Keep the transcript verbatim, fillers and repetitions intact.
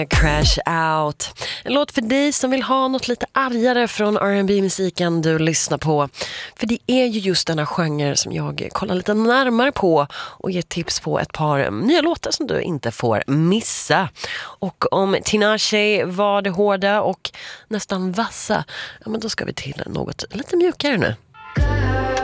Crash Out. En låt för dig som vill ha något lite argare från R and B-musiken du lyssnar på. För det är ju just denna genre som jag kollar lite närmare på och ger tips på ett par nya låtar som du inte får missa. Och om Tinashe var det hårda och nästan vassa, ja men då ska vi till något lite mjukare nu.